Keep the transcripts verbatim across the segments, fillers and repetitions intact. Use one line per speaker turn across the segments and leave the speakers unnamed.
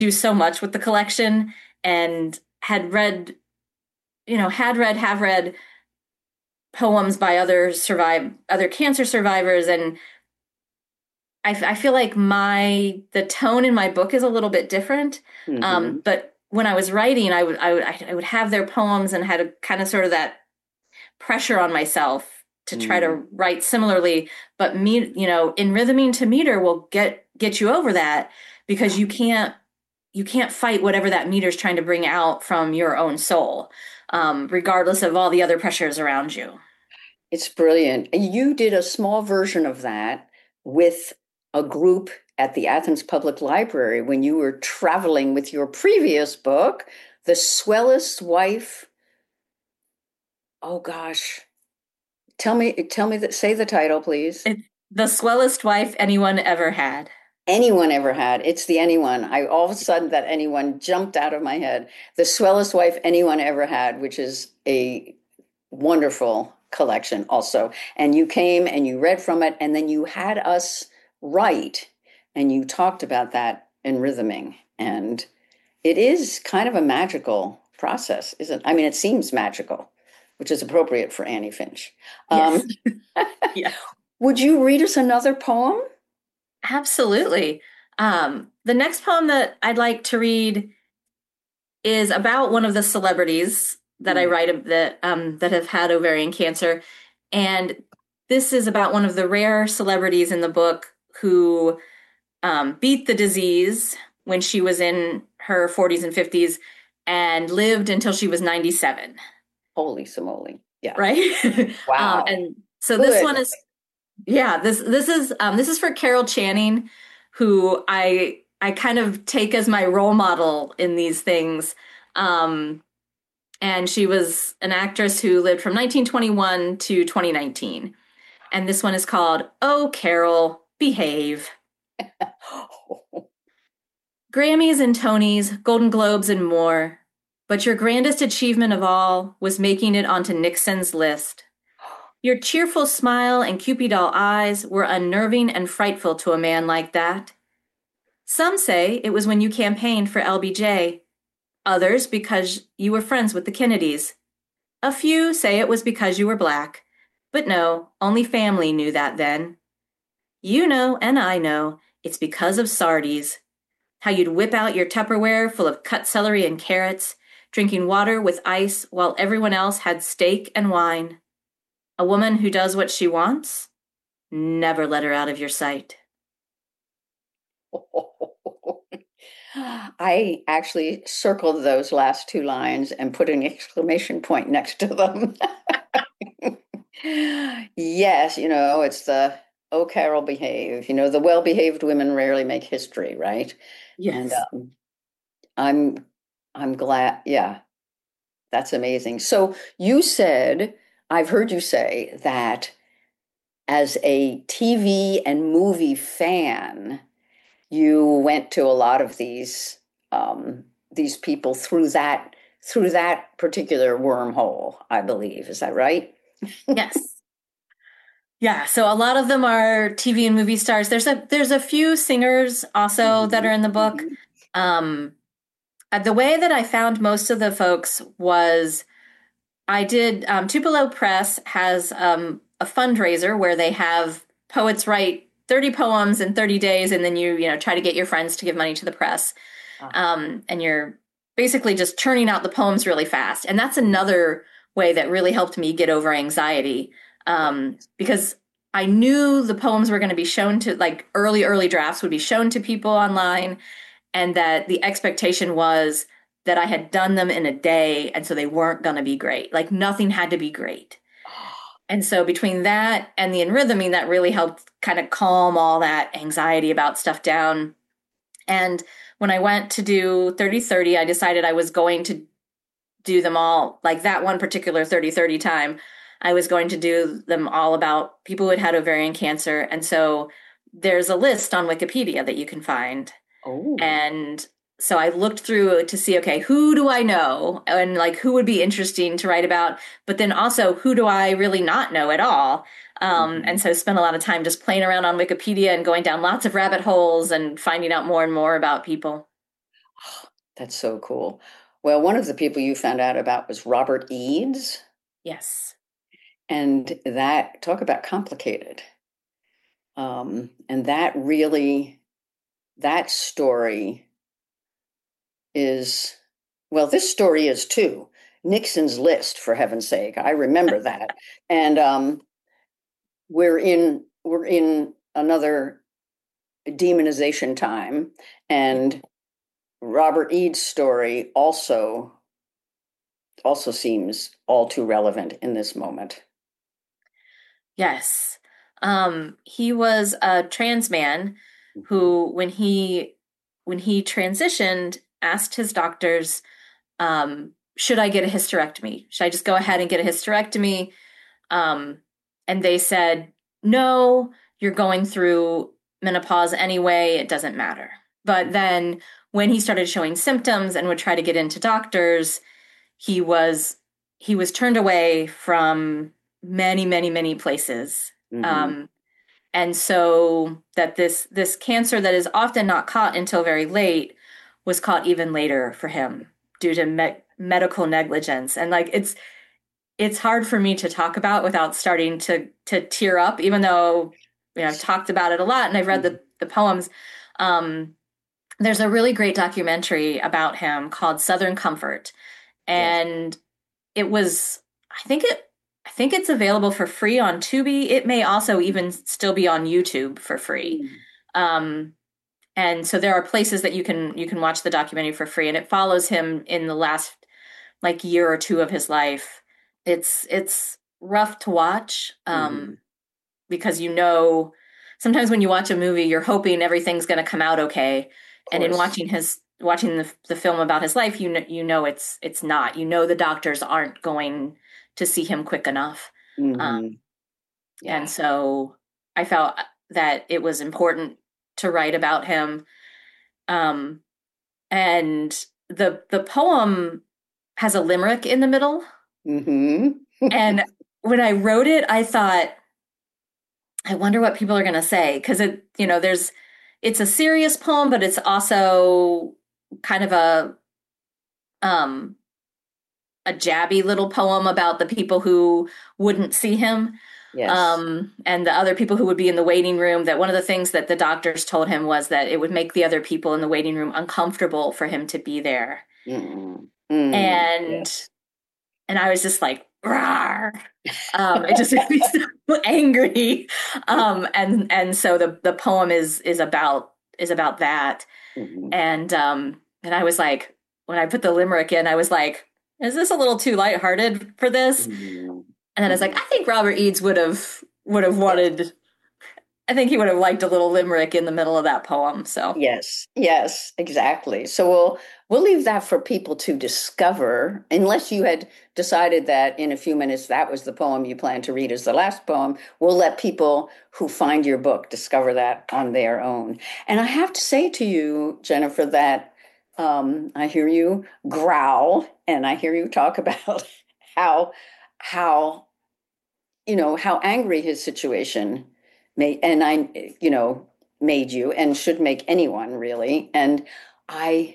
do so much with the collection and had read, you know, had read, have read poems by other survive other cancer survivors, and I, I feel like my the tone in my book is a little bit different.
Mm-hmm.
Um, but when I was writing, I would I would I would have their poems and had a kind of sort of that pressure on myself to try
Mm.
to write similarly. But me, you know, in rhythming to meter will get get you over that because you can't you can't fight whatever that meter is trying to bring out from your own soul, um, regardless of all the other pressures around you.
It's brilliant. And you did a small version of that with a group at the Athens Public Library when you were traveling with your previous book, The Swellest Wife. Oh gosh. Tell me, tell me that, say the title, please.
It's the swellest wife anyone ever had.
Anyone ever had. It's the anyone. I all of a sudden that anyone jumped out of my head. The Swellest Wife Anyone Ever Had, which is a wonderful collection also. And you came and you read from it, and then you had us write, and you talked about that in rhythming. And it is kind of a magical process, isn't it? I mean, it seems magical, which is appropriate for Annie Finch. Um,
Yes. Yeah.
would you read us another poem?
Absolutely. Um, the next poem that I'd like to read is about one of the celebrities that I
Mm.
write that um, that have had ovarian cancer, and this is about one of the rare celebrities in the book who um, beat the disease when she was in her forties and fifties and lived until she was ninety-seven.
Holy simoly. Yeah.
Right? um,
Wow.
and so this one
Good.
is yeah, this this is um, this is for Carol Channing, who I I kind of take as my role model in these things. Um, and she was an actress who lived from nineteen twenty-one to twenty nineteen. And this one is called "Oh Carol, Behave." Grammys and Tonys, Golden Globes and more, but your grandest achievement of all was making it onto Nixon's list. Your cheerful smile and Cupid doll eyes were unnerving and frightful to a man like that. Some say it was when you campaigned for L B J, others because you were friends with the Kennedys. A few say it was because you were black, but no, only family knew that then. You know, and I know, it's because of Sardi's. How you'd whip out your Tupperware full of cut celery and carrots, drinking water with ice while everyone else had steak and wine. A woman who does what she wants? Never let her out of your sight.
I actually circled those last two lines and put an exclamation point next to them. Yes, you know, it's the oh, Carol, behave. You know, the well-behaved women rarely make history, right? And
Yes.
um, I'm I'm glad, yeah, that's amazing. So you said, I've heard you say that as a T V and movie fan, you went to a lot of these um, these people through that through that particular wormhole, I believe. Is that right?
Yes. Yeah, so a lot of them are T V and movie stars. There's a there's a few singers also that
Mhm,
are in the book.
mhm.
Um, uh, the way that I found most of the folks was I did um, Tupelo Press has um, a fundraiser where they have poets write thirty poems in thirty days, and then you you know try to get your friends to give money to the press,
Ah,
um, and you're basically just churning out the poems really fast. And that's another way that really helped me get over anxiety,
yeah.
um, because I knew the poems were going to be shown to like early early drafts would be shown to people online, and that the expectation was that I had done them in a day, and so they weren't going to be great. Like nothing had to be great. And so between that and the enrhythming, that really helped kind of calm all that anxiety about stuff down. And when I went to do thirty thirty, I decided I was going to do them all, like that one particular thirty thirty time. I was going to do them all about people who had had ovarian cancer. And so there's a list on Wikipedia that you can find.
Oh.
And so I looked through to see, okay, who do I know and like who would be interesting to write about, but then also who do I really not know at all? Um, and
Mhm.
so spent a lot of time just playing around on Wikipedia and going down lots of rabbit holes and finding out more and more about people.
That's so cool. Well, one of the people you found out about was Robert Eads,
Yes.
and that talk about complicated. Um, and that really, that story is, well, this story is too. Nixon's List, for heaven's sake. I remember that. And um, we're in we're in another demonization time. And Robert Eads' story also also seems all too relevant in this moment.
Yes. Um, he was a trans man
Mhm.
who, when he when he transitioned, asked his doctors, um, should I get a hysterectomy? Should I just go ahead and get a hysterectomy? Um, and they said, no, you're going through menopause anyway, it doesn't matter. But then when he started showing symptoms and would try to get into doctors, he was he was turned away from many, many, many places.
Mhm.
Um, and so that this this cancer that is often not caught until very late was caught even later for him due to me- medical negligence. And like it's it's hard for me to talk about without starting to to tear up, even though you know I've talked about it a lot and I've read
Mhm.
the the poems. Um, there's a really great documentary about him called Southern Comfort,
Yes.
and it was I think it I think it's available for free on Tubi. It may also even still be on YouTube for free.
Mm.
Um, and so there are places that you can you can watch the documentary for free, and it follows him in the last like year or two of his life. It's it's rough to watch, um,
Mhm.
because you know sometimes when you watch a movie, you're hoping everything's going to come out okay,
Of
and in
course.
watching his watching the the film about his life, you know, you know it's it's not. You know the doctors aren't going to see him quick enough, um,
Hmm.
and
Yeah.
so I felt that it was important to write about him. Um, and the the poem has a limerick in the middle.
Hmm.
And when I wrote it, I thought, I wonder what people are going to say because it, you know, there's it's a serious poem, but it's also kind of a um a jabby little poem about the people who wouldn't see him,
Yes.
um, and the other people who would be in the waiting room. That one of the things that the doctors told him was that it would make the other people in the waiting room uncomfortable for him to be there.
Mm. Mm.
And
Yes.
and I was just like, rawr. Um, it just made me so angry. Um, and and so the the poem is is about is about that.
Hmm.
And um, and I was like, when I put the limerick in, I was like, is this a little too lighthearted for this?
Hmm.
And then I was like,
Hmm.
I think Robert Eads would have would have
Yes.
wanted. I think he would have liked a little limerick in the middle of that poem. So
Yes, yes, exactly. So we'll we'll leave that for people to discover, unless you had decided that in a few minutes that was the poem you plan to read as the last poem. We'll let people who find your book discover that on their own. And I have to say to you, Jennifer, that um, I hear you growl and I hear you talk about how how you know how angry his situation made, and I, you know, made you, and should make anyone really. And I,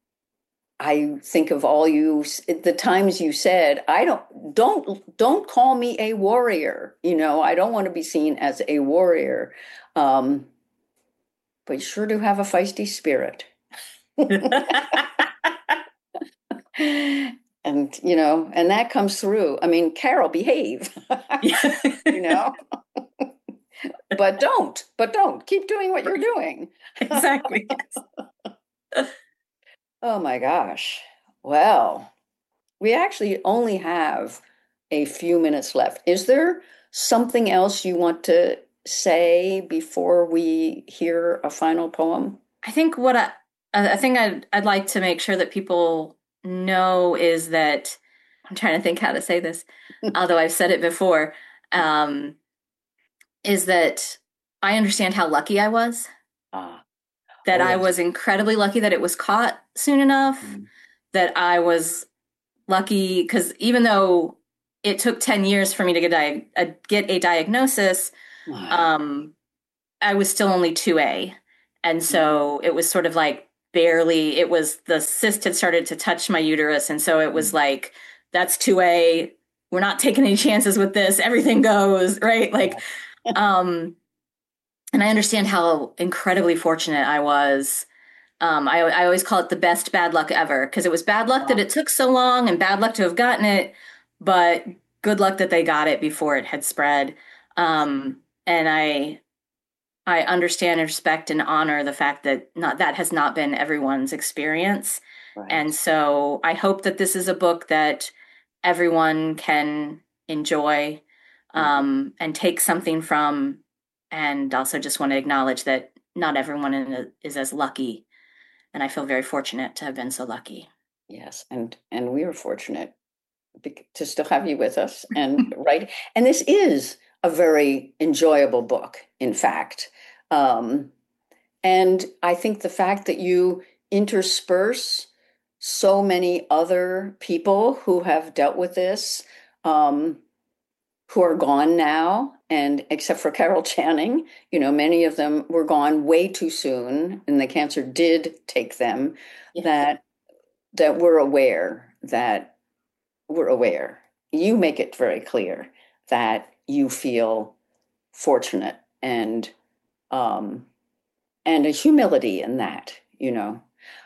I think of all you, the times you said, I don't, don't, don't call me a warrior. You know, I don't want to be seen as a warrior. Um, but you sure do have a feisty spirit. And, you know, and that comes through. I mean, Carol, behave,
yeah,
you know, but don't, but don't keep doing what you're doing.
exactly. Yes.
Oh my gosh. Well, we actually only have a few minutes left. Is there something else you want to say before we hear a final poem?
I think what I I think I'd I'd like to make sure that people know is that I'm trying to think how to say this, although I've said it before, um, is that I understand how lucky I was,
Ah,
that
oh
I
yes.
was incredibly lucky that it was caught soon enough,
Mhm.
that I was lucky because even though it took ten years for me to get a, a get a diagnosis,
Ah,
um, I was still only two A. And
mhm.
so it was sort of like barely, it was, the cyst had started to touch my uterus. And so it was like, that's two A, we're not taking any chances with this. Everything goes, right? Like, um, and I understand how incredibly fortunate I was. Um, I, I always call it the best bad luck ever, because it was bad luck that it took so long and bad luck to have gotten it, but good luck that they got it before it had spread. Um, and I, I understand and respect and honor the fact that not that has not been everyone's experience.
Right.
And so I hope that this is a book that everyone can enjoy, um, and take something from, and also just want to acknowledge that not everyone in a, is as lucky. And I feel very fortunate to have been so lucky.
Yes. And, and we are fortunate to still have you with us and right. And this is a very enjoyable book, in fact. Um, and I think the fact that you intersperse so many other people who have dealt with this, um, who are gone now, and except for Carol Channing, you know, many of them were gone way too soon, and the cancer did take them, yes. that that we're aware, that we're aware. You make it very clear that you feel fortunate and um, and a humility in that, you know.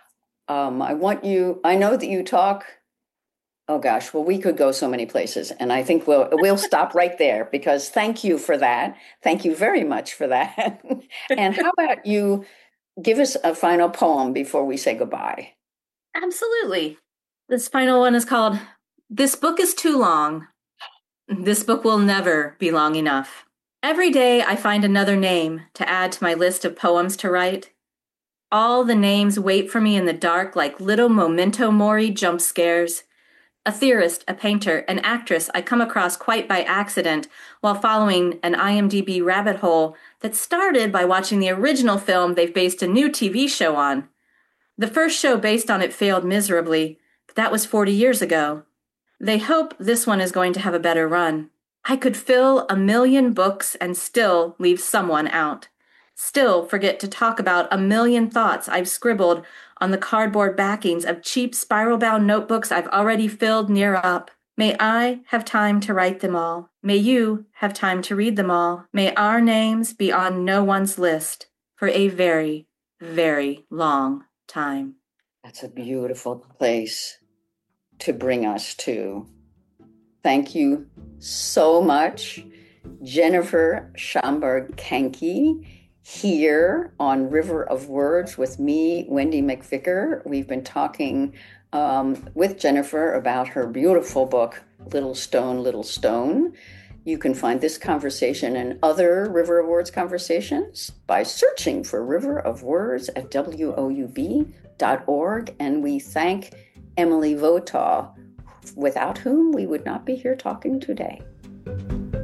Um, I want you, I know that you talk, oh gosh, well, we could go so many places, and I think we'll we'll stop right there, because thank you for that. Thank you very much for that. And how about you give us a final poem before we say goodbye?
Absolutely. This final one is called This Book is Too Long. This book will never be long enough. Every day I find another name to add to my list of poems to write. All the names wait for me in the dark like little memento mori jump scares. A theorist, a painter, an actress I come across quite by accident while following an I M D B rabbit hole that started by watching the original film they've based a new T V show on. The first show based on it failed miserably, but that was forty years ago. They hope this one is going to have a better run. I could fill a million books and still leave someone out. Still forget to talk about a million thoughts I've scribbled on the cardboard backings of cheap spiral-bound notebooks I've already filled near up. May I have time to write them all. May you have time to read them all. May our names be on no one's list for a very, very long time.
That's a beautiful place to bring us to. Thank you so much, Jennifer Schomburg-Kanke, here on River of Words with me, Wendy McVicker. We've been talking um, with Jennifer about her beautiful book, Little Stone, Little Stone. You can find this conversation and other River of Words conversations by searching for River of Words at W O U B dot org. And we thank Emily Votaw, without whom we would not be here talking today.